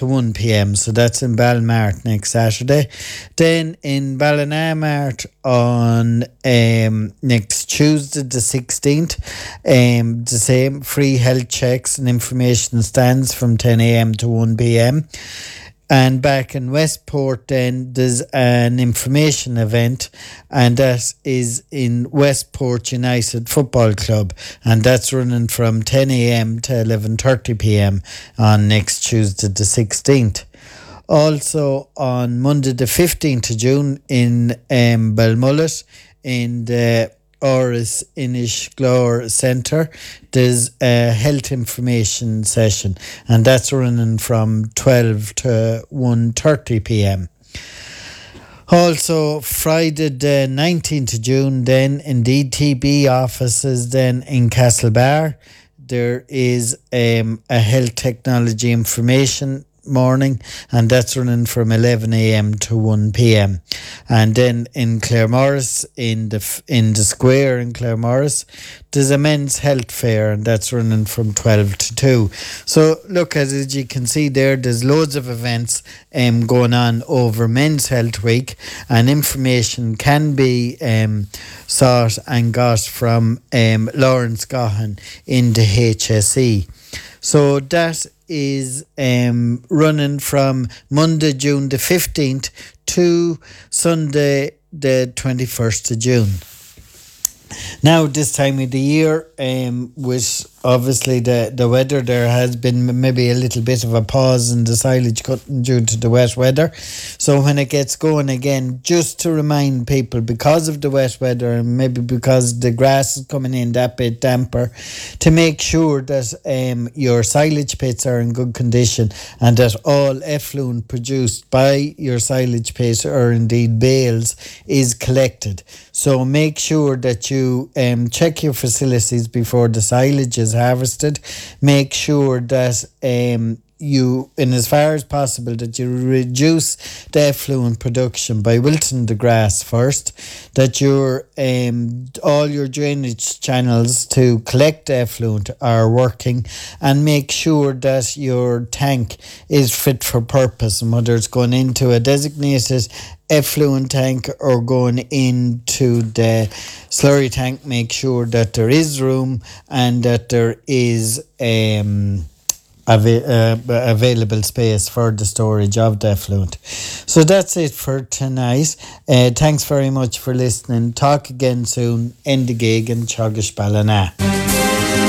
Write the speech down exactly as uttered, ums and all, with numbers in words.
to one p.m. So that's in Balmart next Saturday. Then in Ballinamart on um, next Tuesday the sixteenth, um, the same free health checks and information stands from ten a.m. to one p.m. And back in Westport, then there's an information event, and that is in Westport United Football Club, and that's running from ten a.m. to eleven thirty p.m. on next Tuesday the sixteenth. Also on Monday the fifteenth of June in um, Belmullet in the Oris Inishglore Centre, there's a health information session, and that's running from twelve to one thirty p.m. Also Friday the nineteenth of June then in D T B offices then in Castlebar, there is um, a health technology information morning, and that's running from eleven a.m. to one p.m. And then in Claremorris in the in the square in Claremorris, there's a men's health fair, and that's running from twelve to two. So look, as you can see there, there's loads of events um, going on over Men's Health Week, and information can be um, sought and got from um, Lawrence Gahan in the H S E. So that is um, running from Monday, June the fifteenth to Sunday, the twenty-first of June. Now, this time of the year, um, with obviously the, the weather, there has been maybe a little bit of a pause in the silage cutting due to the wet weather. So when it gets going again, just to remind people, because of the wet weather and maybe because the grass is coming in that bit damper, to make sure that um, your silage pits are in good condition and that all effluent produced by your silage pit or indeed bales is collected. So make sure that you um, check your facilities before the silage is harvested. Make sure that um, you, in as far as possible, that you reduce the effluent production by wilting the grass first, that your um, all your drainage channels to collect effluent are working, and make sure that your tank is fit for purpose, and whether it's going into a designated effluent tank or going into the slurry tank, make sure that there is room and that there is um, av- uh, available space for the storage of the effluent. So that's it for tonight. Uh, thanks very much for listening. Talk again soon. End the gig and Teagasc Ballina.